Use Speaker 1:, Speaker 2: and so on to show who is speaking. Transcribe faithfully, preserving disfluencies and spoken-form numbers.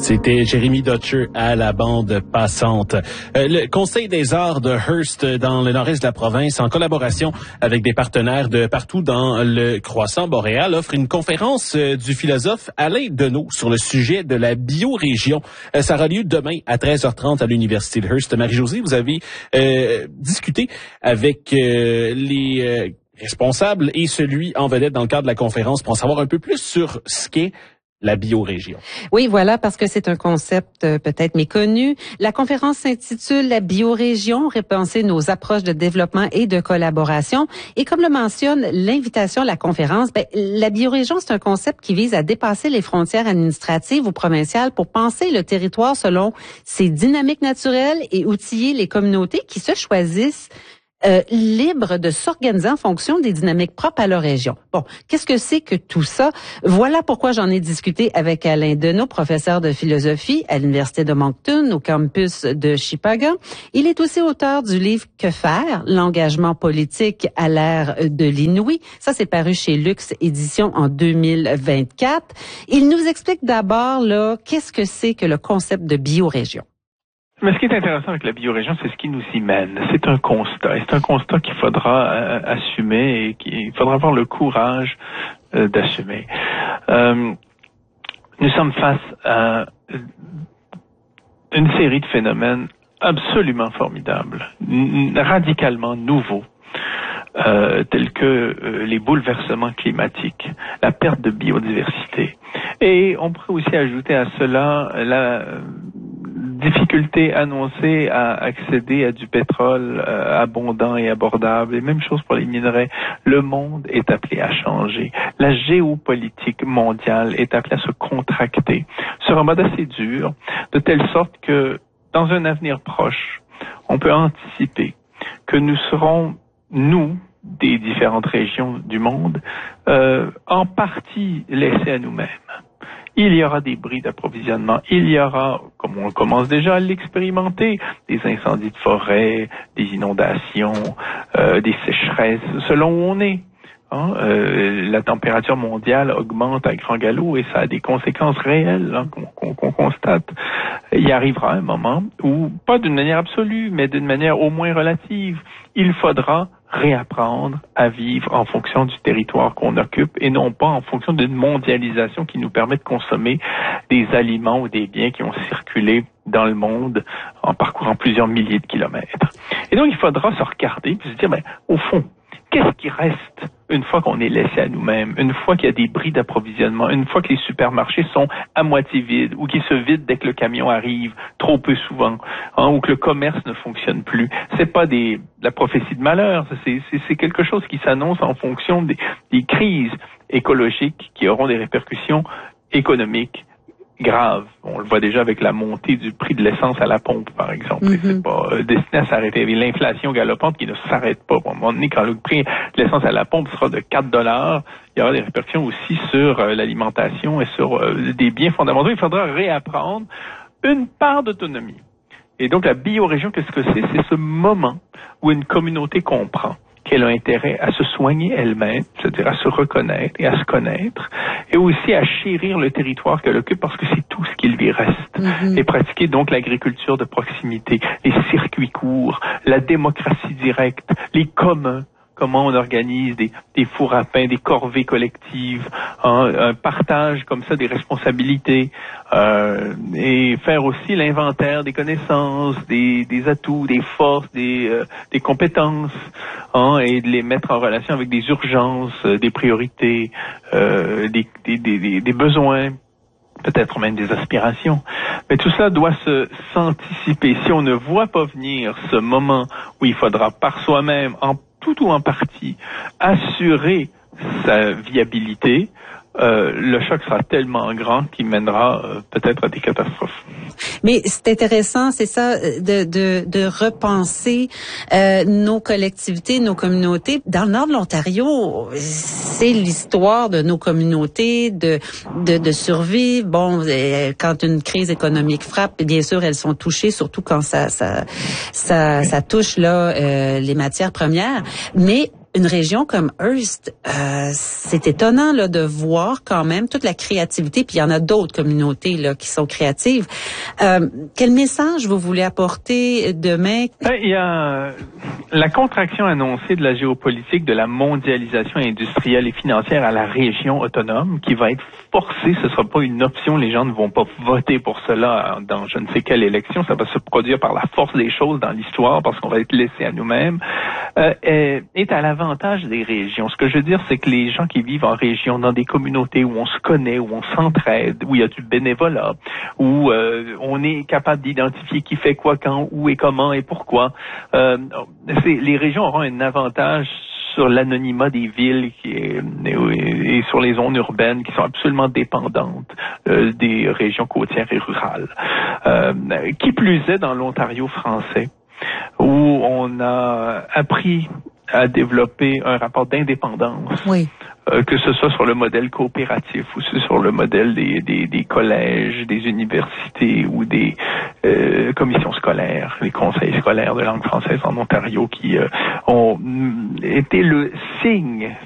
Speaker 1: C'était Jérémy Dutcher à la bande passante. Euh, le Conseil des arts de Hearst dans le nord-est de la province, en collaboration avec des partenaires de partout dans le croissant boréal, offre une conférence euh, du philosophe Alain Deneau sur le sujet de la biorégion. Euh, ça aura lieu demain à treize heures trente à l'Université de Hearst. Marie-Josée, vous avez euh, discuté avec euh, les euh, responsables et celui en vedette dans le cadre de la conférence pour en savoir un peu plus sur ce qu'est la biorégion.
Speaker 2: Oui, voilà, parce que c'est un concept euh, peut-être méconnu. La conférence s'intitule La biorégion, repenser nos approches de développement et de collaboration. Et comme le mentionne l'invitation à la conférence, ben, la biorégion, c'est un concept qui vise à dépasser les frontières administratives ou provinciales pour penser le territoire selon ses dynamiques naturelles et outiller les communautés qui se choisissent Euh, libre de s'organiser en fonction des dynamiques propres à leur région. Bon, qu'est-ce que c'est que tout ça? Voilà pourquoi j'en ai discuté avec Alain Deneau, professeur de philosophie à l'Université de Moncton, au campus de Chipaga. Il est aussi auteur du livre « Que faire? L'engagement politique à l'ère de l'inouï ». Ça, c'est paru chez Luxe Éditions en deux mille vingt-quatre. Il nous explique d'abord, là, qu'est-ce que c'est que le concept de biorégion.
Speaker 3: Mais ce qui est intéressant avec la biorégion, c'est ce qui nous y mène. C'est un constat. Et c'est un constat qu'il faudra euh, assumer et qu'il faudra avoir le courage euh, d'assumer. Euh, nous sommes face à une série de phénomènes absolument formidables, n- radicalement nouveaux, euh, tels que euh, les bouleversements climatiques, la perte de biodiversité. Et on pourrait aussi ajouter à cela la difficulté annoncée à accéder à du pétrole euh, abondant et abordable, et même chose pour les minerais. Le monde est appelé à changer. La géopolitique mondiale est appelée à se contracter sur un mode assez dur, de telle sorte que, dans un avenir proche, on peut anticiper que nous serons, nous, des différentes régions du monde, euh, en partie laissés à nous-mêmes. Il y aura des bris d'approvisionnement, il y aura, comme on commence déjà à l'expérimenter, des incendies de forêt, des inondations, euh, des sécheresses, selon où on est. Hein, euh, la température mondiale augmente à grand galop et ça a des conséquences réelles hein, qu'on, qu'on, qu'on constate. Il y arrivera un moment où, pas d'une manière absolue, mais d'une manière au moins relative, il faudra réapprendre à vivre en fonction du territoire qu'on occupe et non pas en fonction d'une mondialisation qui nous permet de consommer des aliments ou des biens qui ont circulé dans le monde en parcourant plusieurs milliers de kilomètres. Et donc, il faudra se regarder et se dire, ben, au fond, qu'est-ce qui reste une fois qu'on est laissé à nous-mêmes, une fois qu'il y a des bris d'approvisionnement, une fois que les supermarchés sont à moitié vides ou qu'ils se vident dès que le camion arrive, trop peu souvent, hein, ou que le commerce ne fonctionne plus. C'est pas des la prophétie de malheur, c'est, c'est, c'est quelque chose qui s'annonce en fonction des, des crises écologiques qui auront des répercussions économiques grave. On le voit déjà avec la montée du prix de l'essence à la pompe, par exemple. Mm-hmm. Et c'est pas euh, destiné à s'arrêter. Et l'inflation galopante qui ne s'arrête pas. À un moment donné, quand le prix de l'essence à la pompe sera de quatre dollars, il y aura des répercussions aussi sur euh, l'alimentation et sur euh, des biens fondamentaux. Il faudra réapprendre une part d'autonomie. Et donc, la biorégion, qu'est-ce que c'est? C'est ce moment où une communauté comprend qu'elle a intérêt à se soigner elle-même, c'est-à-dire à se reconnaître et à se connaître, et aussi à chérir le territoire qu'elle occupe parce que c'est tout ce qu'il lui reste. Mm-hmm. Et pratiquer donc l'agriculture de proximité, les circuits courts, la démocratie directe, les communs, comment on organise des, des fours à pain, des corvées collectives, hein, un partage comme ça des responsabilités, euh, et faire aussi l'inventaire des connaissances, des, des atouts, des forces, des, euh, des compétences, hein, et de les mettre en relation avec des urgences, euh, des priorités, euh, des, des, des, des besoins, peut-être même des aspirations. Mais tout ça doit se s'anticiper. Si on ne voit pas venir ce moment où il faudra par soi-même, en tout ou en partie, assurer sa viabilité, euh, le choc sera tellement grand qu'il mènera euh, peut-être à des catastrophes.
Speaker 2: Mais c'est intéressant, c'est ça, de, de, de repenser euh, nos collectivités, nos communautés. Dans le nord de l'Ontario, c'est l'histoire de nos communautés, de, de, de survivre. Bon, quand une crise économique frappe, bien sûr, elles sont touchées, surtout quand ça, ça, ça, ça touche là euh, les matières premières. Mais une région comme Hearst, euh, c'est étonnant là de voir quand même toute la créativité, puis il y en a d'autres communautés là qui sont créatives. Euh, quel message vous voulez apporter demain?
Speaker 3: Il y a la contraction annoncée de la géopolitique, de la mondialisation industrielle et financière à la région autonome qui va être forcée. Ce sera pas une option. Les gens ne vont pas voter pour cela dans je ne sais quelle élection. Ça va se produire par la force des choses dans l'histoire parce qu'on va être laissé à nous-mêmes. Euh, est, est à l'avantage des régions. Ce que je veux dire, c'est que les gens qui vivent en région, dans des communautés où on se connaît, où on s'entraide, où il y a du bénévolat, où euh, on est capable d'identifier qui fait quoi, quand, où et comment et pourquoi, euh, c'est, les régions auront un avantage sur l'anonymat des villes qui est, et, et sur les zones urbaines qui sont absolument dépendantes euh, des régions côtières et rurales. Euh, qui plus est dans l'Ontario français, où on a appris à développer un rapport d'indépendance,
Speaker 2: oui.
Speaker 3: euh, que ce soit sur le modèle coopératif ou sur le modèle des, des, des collèges, des universités ou des euh, commissions scolaires, les conseils scolaires de langue française en Ontario qui euh, ont été le signe